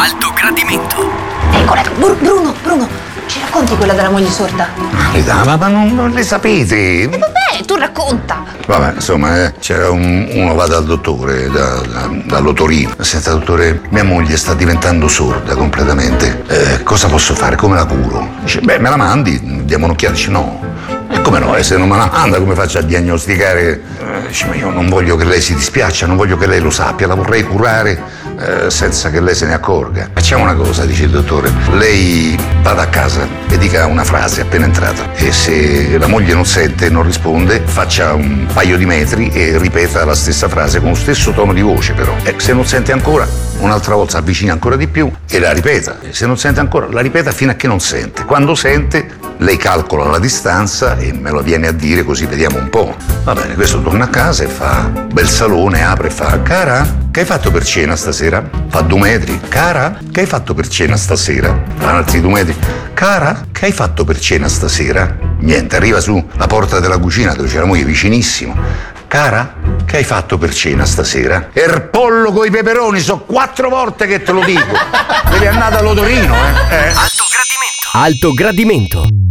Alto Gradimento. Bruno, ci racconti quella della moglie sorda? Ma non le sapete? Vabbè, tu racconta. Vabbè, insomma, c'era uno va dal dottore, dall'otorino. Senta, dottore, mia moglie sta diventando sorda completamente. Cosa posso fare? Come la curo? Dice, me la mandi, diamo un'occhiata. Dice, no. E come no? Se non me la manda, come faccio a diagnosticare? Dice, ma io non voglio che lei si dispiaccia, non voglio che lei lo sappia, la vorrei curare senza che lei se ne accorga. Facciamo una cosa, dice il dottore. Lei vada a casa e dica una frase appena entrata. E se la moglie non sente, non risponde, faccia un paio di metri e ripeta la stessa frase con lo stesso tono di voce, però. E se non sente ancora, un'altra volta avvicina ancora di più e la ripeta. E se non sente ancora, la ripeta fino a che non sente. Quando sente, lei calcola la distanza e me lo viene a dire, così vediamo un po'. Va bene, questo torna a casa e fa bel salone, apre e fa: cara, che hai fatto per cena stasera? Fa 2 metri. Cara, che hai fatto per cena stasera? Fa altri 2 metri. Cara, che hai fatto per cena stasera? Niente, arriva su la porta della cucina dove c'era la moglie vicinissimo. Cara, che hai fatto per cena stasera? Pollo coi peperoni, so 4 volte che te lo dico. Devi andare all'otorino, Alto Gradimento. Alto Gradimento.